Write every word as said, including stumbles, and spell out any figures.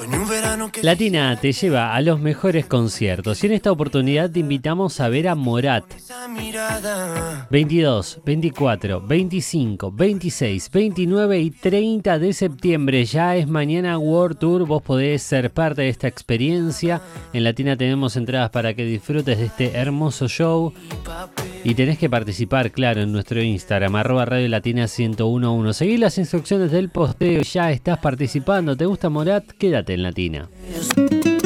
Latina te lleva a los mejores conciertos y en esta oportunidad te invitamos a ver a Morat. veintidós, veinticuatro, veinticinco, veintiséis, veintinueve y treinta de septiembre. Ya es mañana World Tour. Vos podés ser parte de esta experiencia. En Latina tenemos entradas para que disfrutes de este hermoso show. Y tenés que participar, claro, en nuestro Instagram, arroba Radio Latina ciento uno punto uno. Seguí las instrucciones del posteo, ya estás participando. ¿Te gusta Morat? Quédate en Latina.